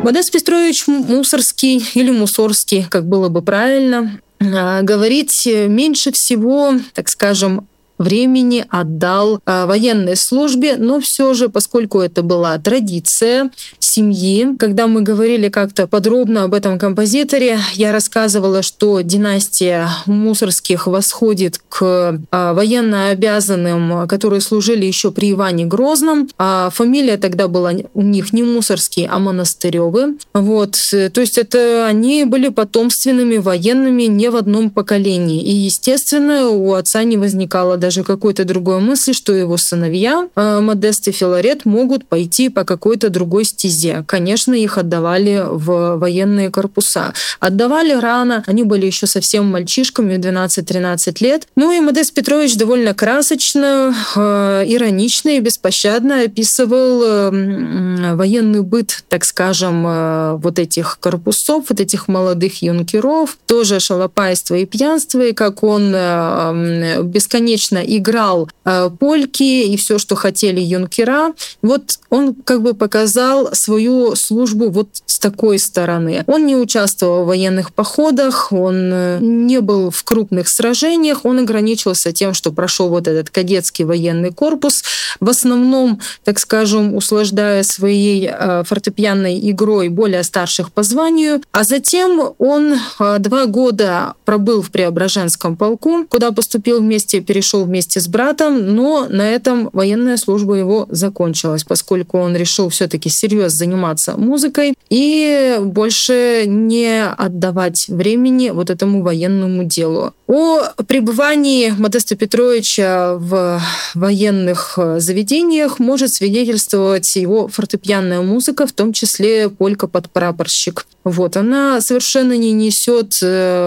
Модест Петрович Мусорский или Мусорский, как было бы правильно, говорить меньше всего, так скажем, времени отдал военной службе, но все же, поскольку это была традиция семьи, когда мы говорили как-то подробно об этом композиторе, я рассказывала, что династия Мусорских восходит к военно обязанным, которые служили еще при Иване Грозном, а фамилия тогда была у них не Мусорский, а Монастырёвы. Вот. То есть это они были потомственными военными не в одном поколении. И, естественно, у отца не возникало даже какой-то другой мысли, что его сыновья, Модест и Филарет, могут пойти по какой-то другой стезе. Конечно, их отдавали в военные корпуса. Отдавали рано, они были еще совсем мальчишками, 12-13 лет. Ну и Модест Петрович довольно красочно, иронично и беспощадно описывал военный быт, так скажем, вот этих корпусов, вот этих молодых юнкеров, тоже шалопайство и пьянство, и как он бесконечно играл польки и все, что хотели юнкера. Вот он как бы показал свою службу вот с такой стороны. Он не участвовал в военных походах, он не был в крупных сражениях, он ограничился тем, что прошел вот этот кадетский военный корпус, в основном, так скажем, услаждая своей фортепианной игрой более старших по званию. А затем он 2 года пробыл в Преображенском полку, куда поступил перешел вместе с братом, но на этом военная служба его закончилась, поскольку он решил все-таки серьезно заниматься музыкой и больше не отдавать времени вот этому военному делу. О пребывании Модеста Петровича в военных заведениях может свидетельствовать его фортепианная музыка, в том числе «Полька-подпрапорщик». Вот, она совершенно не несет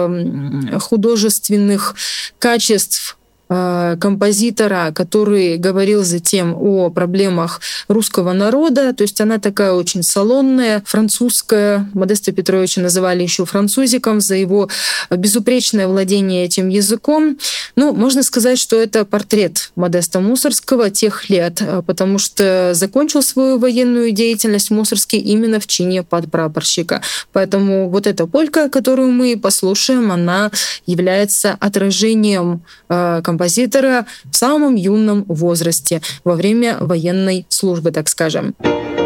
художественных качеств композитора, который говорил затем о проблемах русского народа. То есть она такая очень салонная, французская. Модеста Петровича называли еще французиком за его безупречное владение этим языком. Ну, можно сказать, что это портрет Модеста Мусорского тех лет, потому что закончил свою военную деятельность Мусорский именно в чине подпрапорщика. Поэтому вот эта полька, которую мы послушаем, она является отражением композитора в самом юном возрасте, во время военной службы, так скажем.